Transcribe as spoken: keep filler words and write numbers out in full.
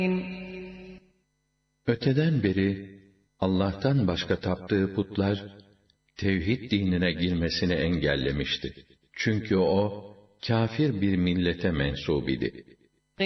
Öteden beri Allah'tan başka taptığı putlar tevhid dinine girmesini engellemişti. Çünkü o kâfir bir millete mensup idi.